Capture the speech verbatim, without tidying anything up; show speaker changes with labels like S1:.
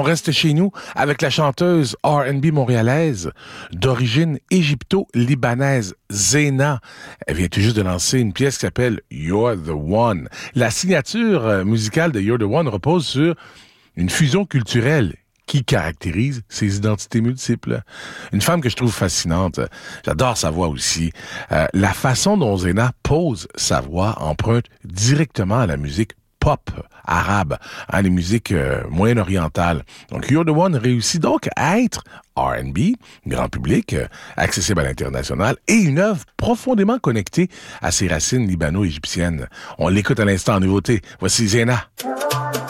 S1: on reste chez nous avec la chanteuse R and B montréalaise d'origine égypto-libanaise Zena. Elle vient tout juste de lancer une pièce qui s'appelle You're the One. La signature musicale de You're the One repose sur une fusion culturelle qui caractérise ses identités multiples. Une femme que je trouve fascinante. J'adore sa voix aussi. Euh, la façon dont Zena pose sa voix emprunte directement à la musique pop arabe, hein, les musiques euh, moyen-orientales. Donc, You're the One réussit donc à être R and B, grand public, euh, accessible à l'international, et une œuvre profondément connectée à ses racines libano-égyptiennes. On l'écoute à l'instant en nouveauté. Voici Zena.